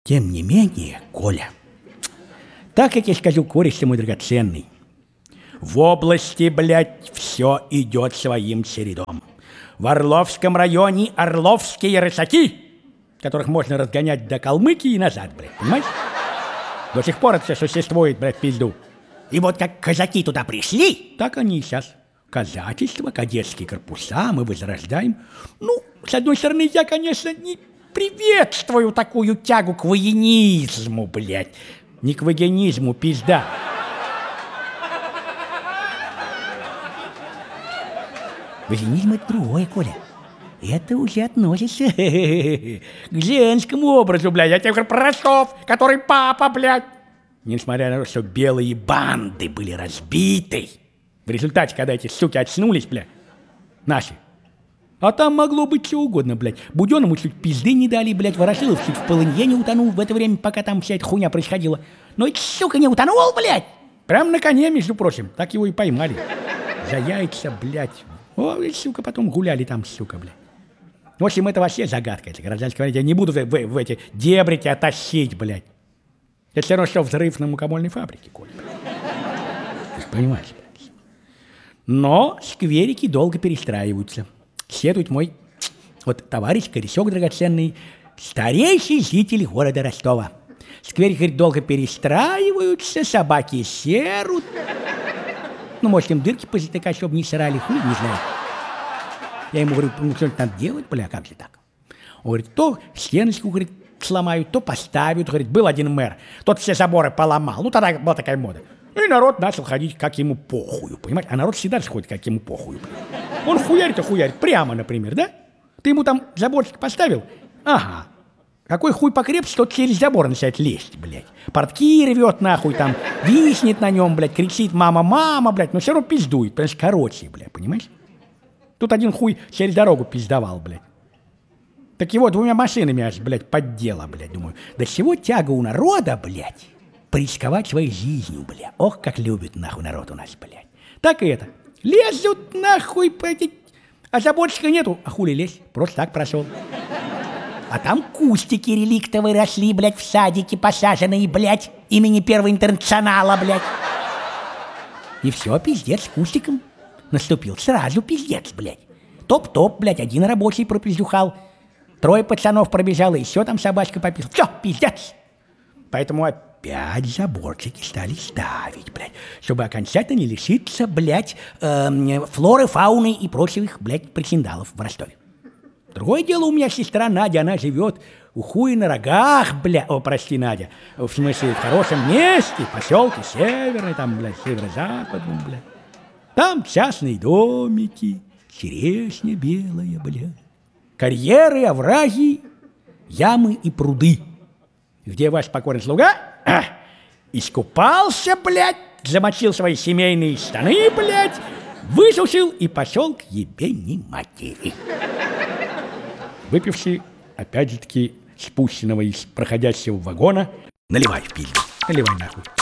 Тем не менее, Коля, так как я скажу, кореш ты мой драгоценный, в области, блядь, все идет своим чередом. В Орловском районе орловские рысаки, которых можно разгонять до Калмыкии и назад, блядь, понимаешь? До сих пор это все существует, блядь, пизду. И вот как казаки туда пришли, так они и сейчас. Казачество, кадетские корпуса мы возрождаем. Ну, с одной стороны, я, конечно, не приветствую такую тягу к военизму, блядь. Не к вагонизму, пизда. Вагонизм — это другое, Коля. Это уже относится к женскому образу, блядь. Я тебе говорю про Ростов, который папа, блядь. Несмотря на то, что белые банды были разбиты, в результате, когда эти суки очнулись, блядь, наши. А там могло быть что угодно, блядь. Буденному чуть пизды не дали, блядь. Ворошилов чуть в полынье не утонул в это время, пока там вся эта хуйня происходила. Но эта сука не утонул, блядь. Прям на коне, между прочим. Так его и поймали. За яйца, блядь. Ой, сука, потом гуляли там, сука, блядь. В общем, это вообще загадка. Это гражданская война. Я не буду в эти дебри тебя тащить, блядь. Это все равно, что взрыв на мукомольной фабрике, Коля. Ты же понимаешь, блядь. Но скверики долго перестраиваются. Следует мой вот товарищ, корешок драгоценный, старейший житель города Ростова. Скверики, говорит, долго перестраиваются, собаки серут. Ну, может, им дырки позатыкать, чтобы не срали, хуй, не знаю. Я ему говорю, ну, что-нибудь надо делать, бля, как же так? Он говорит, то стеночку, говорит, сломают, то поставят. Говорит, был один мэр, тот все заборы поломал. Ну, тогда была такая мода. И народ начал ходить, как ему похую, понимаете? А народ всегда ходит, как ему похую. Он хуярит и хуярит, прямо, например, да? Ты ему там заборчик поставил? Ага. Какой хуй покрепче, тот через забор начинает лезть, блядь. Портки рвет нахуй, там, виснет на нем, блядь, кричит «мама, мама», блядь, но все равно пиздует, потому что короче, блядь, понимаешь? Тут один хуй через дорогу пиздовал, блядь. Так его двумя машинами аж, блядь, поддела, блядь, думаю. До чего тяга у народа, блядь, порисковать своей жизнью, блядь. Ох, как любит, нахуй, народ у нас, блядь. Так и это. Лезут, нахуй, блядь, а заборчика нету. А хули лезть? Просто так прошел. А там кустики реликтовые росли, блядь, в садике посаженные, блядь, имени Первого интернационала, блядь. И все, пиздец, с кустиком наступил. Сразу пиздец, блядь. Топ-топ, блядь, один рабочий пропиздюхал. 3 пацанов пробежало, еще там собачка пописала. Все, пиздец. Поэтому опять заборчики стали ставить, блядь, чтобы окончательно не лишиться, блядь, флоры, фауны и прочих, блядь, причиндалов в Ростове. Другое дело, у меня сестра Надя, она живет у хуя на рогах, бля, о, прости, Надя, в смысле, в хорошем месте, поселке Северный, там, блядь, северо-западном, блядь. Там частные домики, черешня белая, блядь, карьеры, овраги, ямы и пруды, где ваш покорный слуга искупался, блядь, замочил свои семейные штаны, блядь, высушил и пошел к ебени матери. Выпивший, опять же таки, спущенного из проходящего вагона, наливай в пизду, наливай нахуй.